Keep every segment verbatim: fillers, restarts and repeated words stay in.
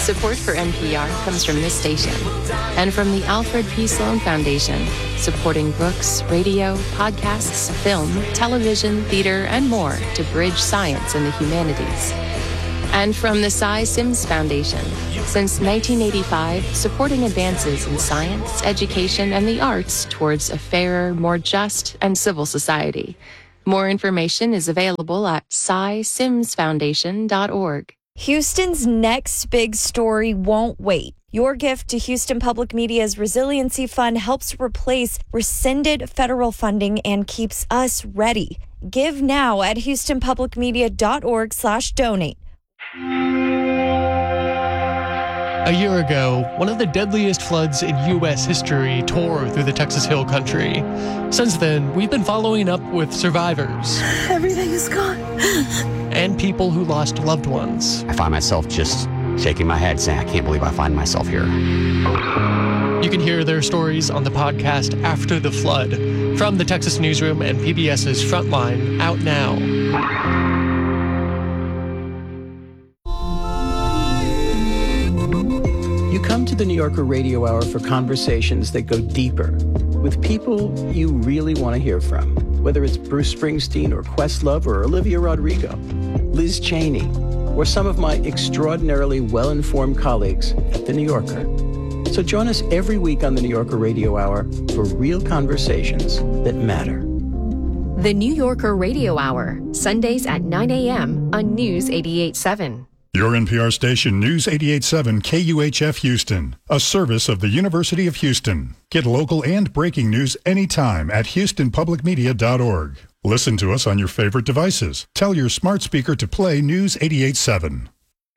Support for N P R comes from this station and from the Alfred P. Sloan Foundation, supporting books, radio, podcasts, film, television, theater, and more to bridge science and the humanities. And from the Cy Sims Foundation, since nineteen eighty-five, supporting advances in science, education, and the arts towards a fairer, more just, and civil society. More information is available at cy sims foundation dot org. Houston's next big story won't wait. Your gift to Houston Public Media's Resiliency Fund helps replace rescinded federal funding and keeps us ready. Give now at houston public media dot org slash donate. A year ago, one of the deadliest floods in U S history tore through the Texas Hill Country. Since then, we've been following up with survivors. Everything is gone. And people who lost loved ones. I find myself just shaking my head saying, I can't believe I find myself here. You can hear their stories on the podcast After the Flood from the Texas Newsroom and PBS's Frontline, out now. You come to the New Yorker Radio Hour for conversations that go deeper with people you really want to hear from, whether it's Bruce Springsteen or Questlove or Olivia Rodrigo, Liz Cheney, or some of my extraordinarily well-informed colleagues at the New Yorker. So join us every week on the New Yorker Radio Hour for real conversations that matter. The New Yorker Radio Hour, Sundays at nine a.m. on News eighty-eight point seven. Your N P R station, News eighty-eight point seven K U H F Houston, a service of the University of Houston. Get local and breaking news anytime at houston public media dot org. Listen to us on your favorite devices. Tell your smart speaker to play News eighty-eight point seven.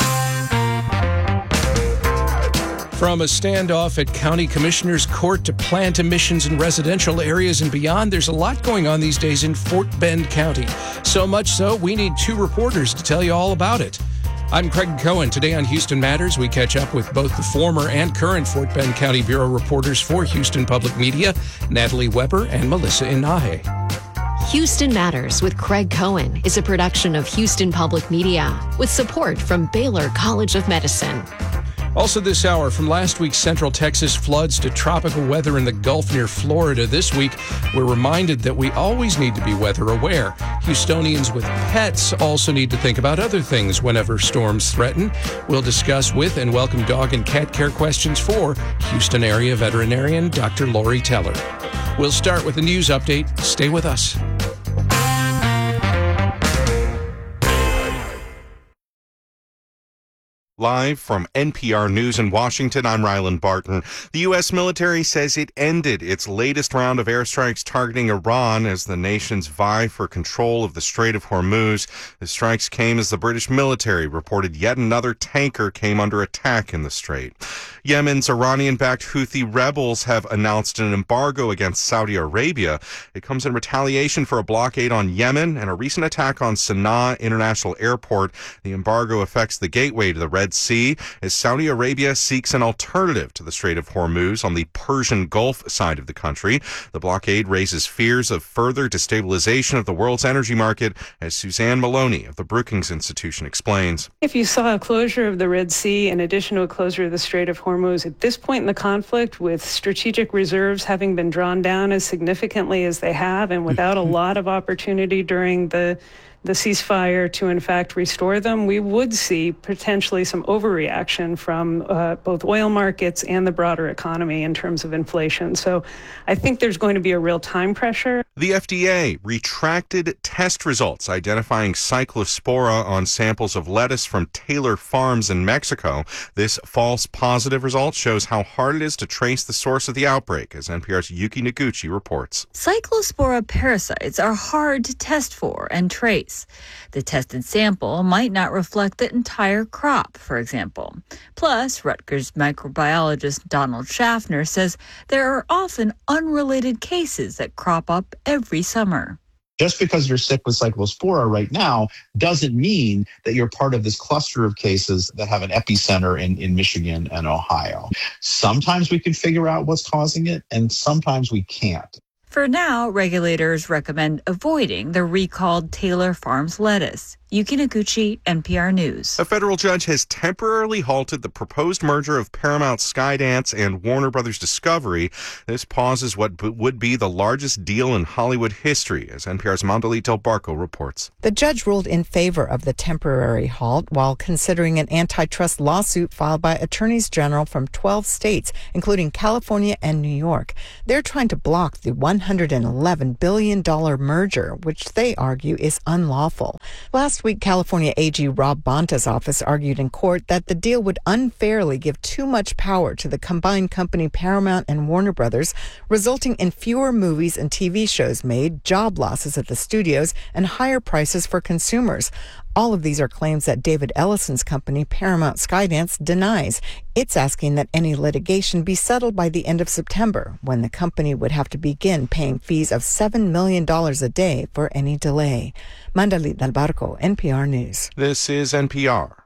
From a standoff at County Commissioner's Court to plant emissions in residential areas and beyond, there's a lot going on these days in Fort Bend County. So much so, we need two reporters to tell you all about it. I'm Craig Cohen. Today on Houston Matters, we catch up with both the former and current Fort Bend County Bureau reporters for Houston Public Media, Natalie Weber and Melissa Inahe. Houston Matters with Craig Cohen is a production of Houston Public Media with support from Baylor College of Medicine. Also this hour, from last week's Central Texas floods to tropical weather in the Gulf near Florida this week, we're reminded that we always need to be weather aware. Houstonians with pets also need to think about other things whenever storms threaten. We'll discuss with and welcome dog and cat care questions for Houston area veterinarian Doctor Lori Teller. We'll start with a news update. Stay with us. Live from N P R News in Washington, I'm Ryland Barton. The U S military says it ended its latest round of airstrikes targeting Iran as the nations vie for control of the Strait of Hormuz. The strikes came as the British military reported yet another tanker came under attack in the strait. Yemen's Iranian-backed Houthi rebels have announced an embargo against Saudi Arabia. It comes in retaliation for a blockade on Yemen and a recent attack on Sana'a International Airport. The embargo affects the gateway to the Red Sea as Saudi Arabia seeks an alternative to the Strait of Hormuz on the Persian Gulf side of the country. The blockade raises fears of further destabilization of the world's energy market, as Suzanne Maloney of the Brookings Institution explains. If you saw a closure of the Red Sea in addition to a closure of the Strait of Hormuz at this point in the conflict, with strategic reserves having been drawn down as significantly as they have and without a lot of opportunity during the the ceasefire to, in fact, restore them, we would see potentially some overreaction from uh, both oil markets and the broader economy in terms of inflation. So I think there's going to be a real time pressure. The F D A retracted test results identifying Cyclospora on samples of lettuce from Taylor Farms in Mexico. This false positive result shows how hard it is to trace the source of the outbreak, as N P R's Yuki Noguchi reports. Cyclospora parasites are hard to test for and trace. The tested sample might not reflect the entire crop, for example. Plus, Rutgers microbiologist Donald Schaffner says there are often unrelated cases that crop up every summer. Just because you're sick with Cyclospora right now doesn't mean that you're part of this cluster of cases that have an epicenter in, in Michigan and Ohio. Sometimes we can figure out what's causing it, and sometimes we can't. For now, regulators recommend avoiding the recalled Taylor Farms lettuce. Yuki Noguchi, N P R News. A federal judge has temporarily halted the proposed merger of Paramount Skydance and Warner Brothers Discovery. This pauses what would be the largest deal in Hollywood history, as N P R's Mandalit Del Barco reports. The judge ruled in favor of the temporary halt while considering an antitrust lawsuit filed by attorneys general from twelve states, including California and New York. They're trying to block the one hundred eleven billion dollars merger, which they argue is unlawful. Last week, California A G Rob Bonta's office argued in court that the deal would unfairly give too much power to the combined company Paramount and Warner Brothers, resulting in fewer movies and T V shows made, job losses at the studios, and higher prices for consumers. All of these are claims that David Ellison's company, Paramount Skydance, denies. It's asking that any litigation be settled by the end of September, when the company would have to begin paying fees of seven million dollars a day for any delay. Mandalit Del Barco, N P R News. This is N P R.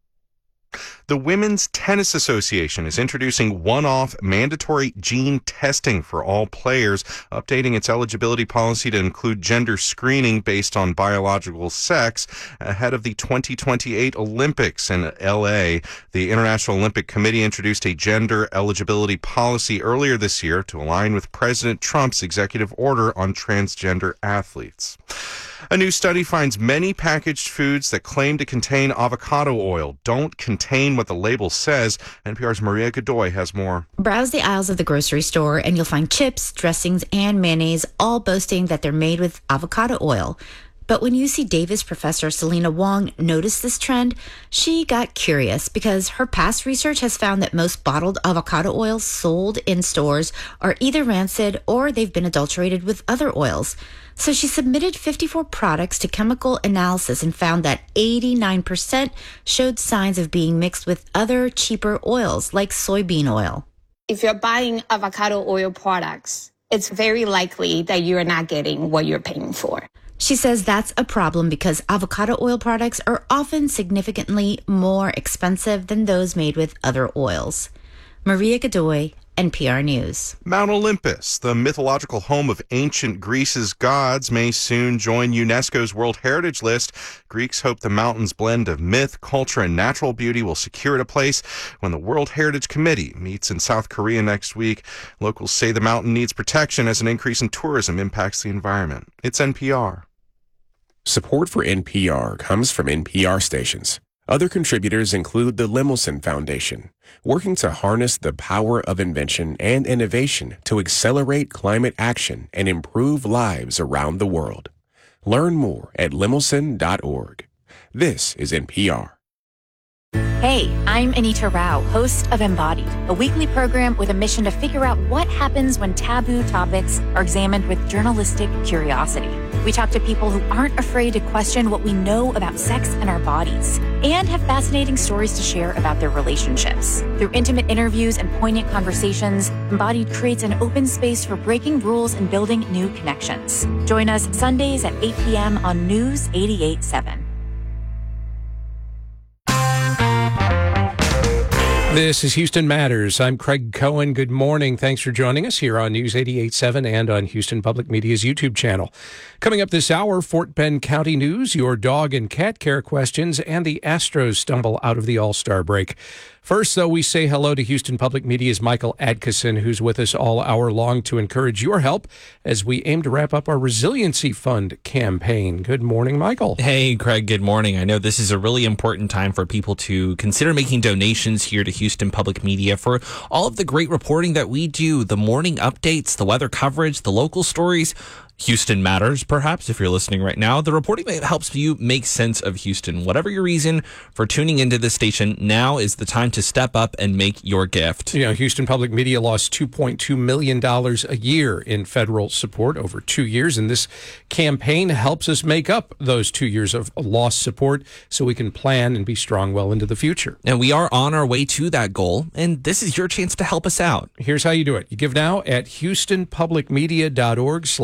The Women's Tennis Association is introducing one-off mandatory gene testing for all players, updating its eligibility policy to include gender screening based on biological sex ahead of the twenty twenty-eight Olympics in L A. The International Olympic Committee introduced a gender eligibility policy earlier this year to align with President Trump's executive order on transgender athletes. A new study finds many packaged foods that claim to contain avocado oil don't contain what the label says. N P R's Maria Godoy has more. Browse the aisles of the grocery store and you'll find chips, dressings, and mayonnaise all boasting that they're made with avocado oil. But when U C Davis professor Selena Wong noticed this trend, she got curious because her past research has found that most bottled avocado oils sold in stores are either rancid or they've been adulterated with other oils. So she submitted fifty-four products to chemical analysis and found that eighty-nine percent showed signs of being mixed with other cheaper oils like soybean oil. If you're buying avocado oil products, it's very likely that you're not getting what you're paying for. She says that's a problem because avocado oil products are often significantly more expensive than those made with other oils. Maria Godoy, N P R News. Mount Olympus, the mythological home of ancient Greece's gods, may soon join UNESCO's World Heritage List. Greeks hope the mountain's blend of myth, culture, and natural beauty will secure it a place when the World Heritage Committee meets in South Korea next week. Locals say the mountain needs protection as an increase in tourism impacts the environment. It's N P R. Support for N P R comes from N P R stations. Other contributors include the Lemelson Foundation, working to harness the power of invention and innovation to accelerate climate action and improve lives around the world. Learn more at lemelson dot org. This is N P R. Hey, I'm Anita Rao, host of Embodied, a weekly program with a mission to figure out what happens when taboo topics are examined with journalistic curiosity. We talk to people who aren't afraid to question what we know about sex and our bodies, and have fascinating stories to share about their relationships. Through intimate interviews and poignant conversations, Embodied creates an open space for breaking rules and building new connections. Join us Sundays at eight p.m. on News eighty-eight point seven. This is Houston Matters. I'm Craig Cohen. Good morning. Thanks for joining us here on News eighty-eight point seven and on Houston Public Media's YouTube channel. Coming up this hour, Fort Bend County news, your dog and cat care questions, and the Astros stumble out of the All-Star break. First, though, we say hello to Houston Public Media's Michael Adkison, who's with us all hour long to encourage your help as we aim to wrap up our Resiliency Fund campaign. Good morning, Michael. Hey, Craig. Good morning. I know this is a really important time for people to consider making donations here to Houston Public Media for all of the great reporting that we do, the morning updates, the weather coverage, the local stories. Houston Matters, perhaps, if you're listening right now. The reporting that helps you make sense of Houston. Whatever your reason for tuning into this station, now is the time to step up and make your gift. You know, Houston Public Media lost two point two million dollars a year in federal support over two years, and this campaign helps us make up those two years of lost support so we can plan and be strong well into the future. And we are on our way to that goal, and this is your chance to help us out. Here's how you do it. You give now at houston public media dot org slash donate.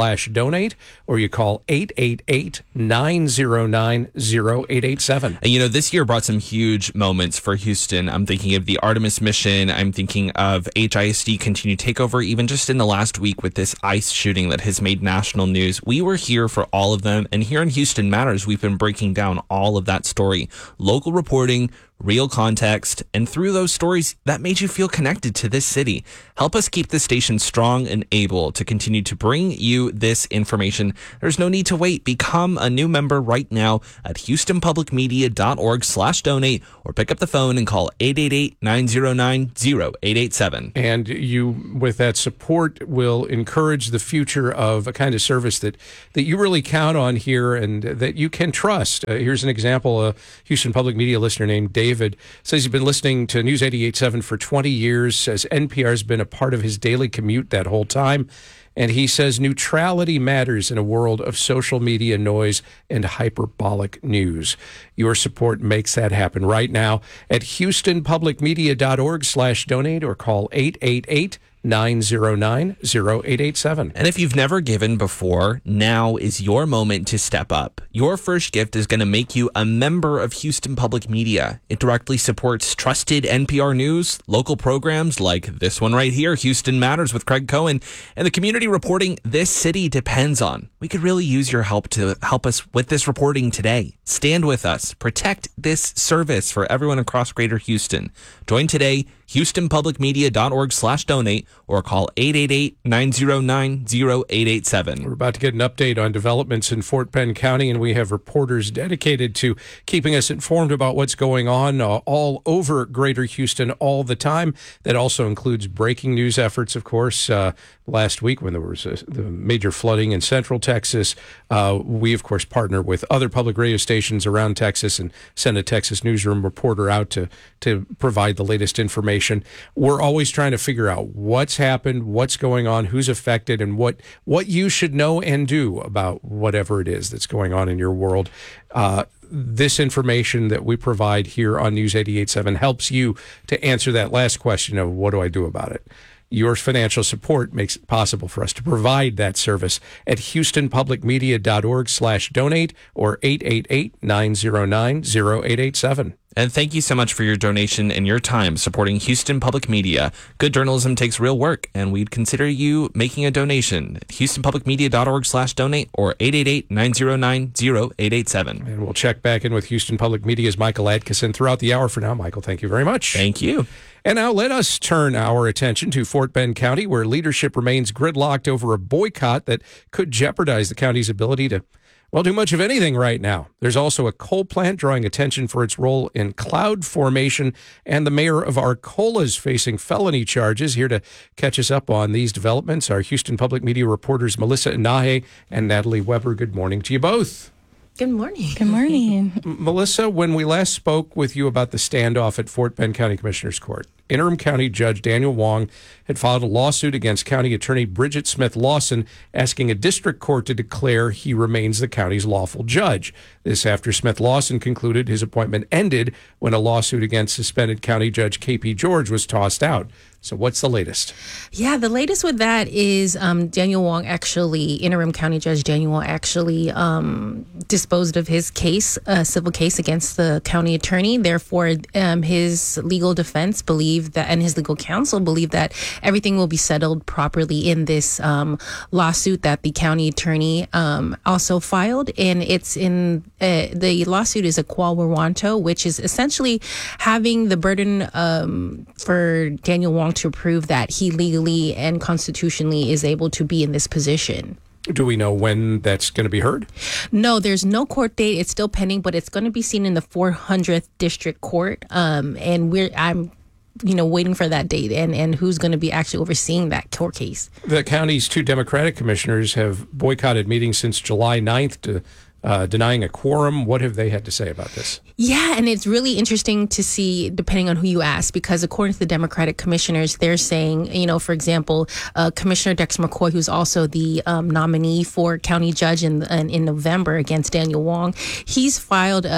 donate, or you call eight eight eight, nine zero nine, zero eight eight seven. And you know, this year brought some huge moments for Houston. I'm thinking of the Artemis mission. I'm thinking of H I S D continued takeover, even just in the last week with this ICE shooting that has made national news. We were here for all of them. And here in Houston Matters, we've been breaking down all of that story. Local reporting, real context, and through those stories that made you feel connected to this city. Help us keep this station strong and able to continue to bring you this information. There's no need to wait. Become a new member right now at houstonpublicmedia.org slash donate, or pick up the phone and call eight eight eight, nine zero nine, zero eight eight seven. And you, with that support, will encourage the future of a kind of service that, that you really count on here and that you can trust. Uh, here's an example. A Houston Public Media listener named Dave David says he's been listening to News eighty-eight point seven for twenty years, says N P R has been a part of his daily commute that whole time. And he says neutrality matters in a world of social media noise and hyperbolic news. Your support makes that happen right now at houstonpublicmedia.org slash donate or call eight eight eight, nine zero nine, zero eight eight seven. And if you've never given before, now is your moment to step up. Your first gift is going to make you a member of Houston Public Media. It directly supports trusted N P R news, local programs like this one right here, Houston Matters with Craig Cohen, and the community reporting this city depends on. We could really use your help to help us with this reporting today. Stand with us. Protect this service for everyone across Greater Houston. Join today, houstonpublicmedia.org slash donate, or call eight eight eight, nine zero nine, zero eight eight seven. We're about to get an update on developments in Fort Bend County, and we have reporters dedicated to keeping us informed about what's going on uh, all over Greater Houston all the time. That also includes breaking news efforts, of course. Uh, last week when there was a, the major flooding in Central Texas, uh, we, of course, partner with other public radio stations around Texas and send a Texas newsroom reporter out to, to provide the latest information. We're always trying to figure out what's happened, what's going on, who's affected, and what, what you should know and do about whatever it is that's going on in your world. Uh, this information that we provide here on News eighty-eight point seven helps you to answer that last question of what do I do about it? Your financial support makes it possible for us to provide that service at houstonpublicmedia.org slash donate or eight eight eight, nine zero nine, zero eight eight seven. And thank you so much for your donation and your time supporting Houston Public Media. Good journalism takes real work, and we'd consider you making a donation at houstonpublicmedia.org slash donate or eight eight eight, nine zero nine, zero eight eight seven. And we'll check back in with Houston Public Media's Michael Adkison throughout the hour. For now, Michael, thank you very much. Thank you. And now let us turn our attention to Fort Bend County, where leadership remains gridlocked over a boycott that could jeopardize the county's ability to, well, do much of anything right now. There's also a coal plant drawing attention for its role in cloud formation, and the mayor of Arcola is facing felony charges. Here to catch us up on these developments are Houston Public Media reporters Melissa Inahe and Natalie Weber. Good morning to you both. Good morning. Good morning. Melissa, when we last spoke with you about the standoff at Fort Bend County Commissioner's Court, Interim County Judge Daniel Wong had filed a lawsuit against County Attorney Bridget Smith Lawson, asking a district court to declare he remains the county's lawful judge. This after Smith Lawson concluded his appointment ended when a lawsuit against suspended County Judge K P George was tossed out. So what's the latest? Yeah, the latest with that is um, Daniel Wong actually, Interim County Judge Daniel Wong actually um, disposed of his case, a civil case against the county attorney. Therefore, um, his legal defense believed that, and his legal counsel believed that everything will be settled properly in this um, lawsuit that the county attorney um, also filed. And it's in, uh, the lawsuit is a quo warranto, which is essentially having the burden um, for Daniel Wong to prove that he legally and constitutionally is able to be in this position. Do we know when that's going to be heard? No, there's no court date. It's still pending, but it's going to be seen in the four hundredth District Court. Um, and we're, I'm, you know, waiting for that date and, and who's going to be actually overseeing that court case. The county's two Democratic commissioners have boycotted meetings since July ninth to Uh, denying a quorum. What have they had to say about this? Yeah, and it's really interesting to see, depending on who you ask, because according to the Democratic commissioners, they're saying, you know, for example, uh, Commissioner Dex McCoy, who's also the um, nominee for county judge in, in in November against Daniel Wong, he's filed a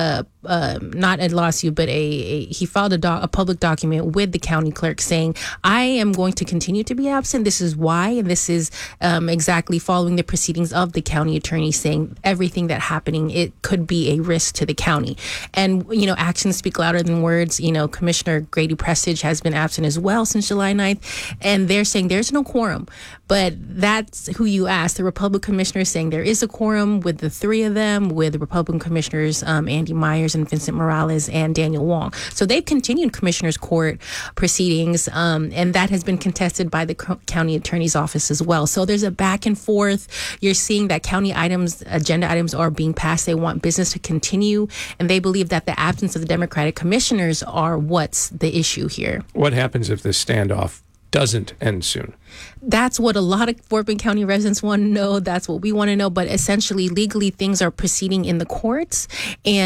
uh, not a lawsuit, but a, a he filed a, doc, a public document with the county clerk saying, I am going to continue to be absent. This is why, and this is um, exactly following the proceedings of the county attorney saying everything that happening, it could be a risk to the county. And, you know, actions speak louder than words. You know, Commissioner Grady Prestage has been absent as well since July ninth, and they're saying there's no quorum. But that's who you ask. The Republican commissioners saying there is a quorum with the three of them, with the Republican commissioners, um, Andy Myers and Vincent Morales and Daniel Wong. So they've continued commissioners' court proceedings, um, and that has been contested by the co- county attorney's office as well. So there's a back and forth. You're seeing that county items, agenda items are being passed. They want business to continue, and they believe that the absence of the Democratic commissioners are what's the issue here. What happens if this standoff doesn't end soon? That's what a lot of Fort Bend County residents want to know. That's what we want to know. But essentially, legally, things are proceeding in the courts, and